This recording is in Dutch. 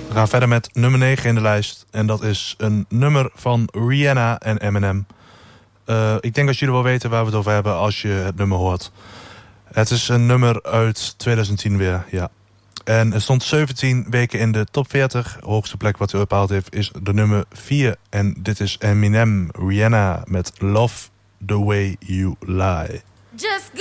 We gaan verder met nummer 9 in de lijst. En dat is een nummer van Rihanna en Eminem. Ik denk dat jullie wel weten waar we het over hebben als je het nummer hoort. Het is een nummer uit 2010 weer, ja. En er stond 17 weken in de top 40. De hoogste plek wat hij bepaald heeft is de nummer 4. En dit is Eminem, Rihanna met Love the Way You Lie. Just